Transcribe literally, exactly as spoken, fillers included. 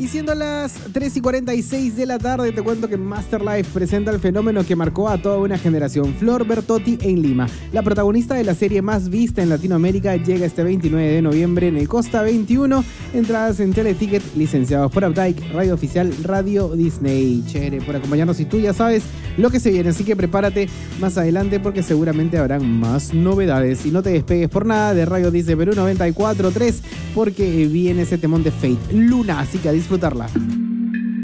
Y siendo las tres y cuarenta y seis de la tarde, te cuento que Masterlife presenta el fenómeno que marcó a toda una generación, Flor Bertotti en Lima. La protagonista de la serie más vista en Latinoamérica llega este veintinueve de noviembre en el Costa veintiuno. Entradas en Teleticket, licenciados por Updike, Radio Oficial, Radio Disney. Chévere por acompañarnos y tú ya sabes lo que se viene, así que prepárate más adelante porque seguramente habrán más novedades. Y no te despegues por nada de Radio Disney Perú noventa y cuatro punto tres porque viene ese temón de Fate, Luna, así que a disfrutarla.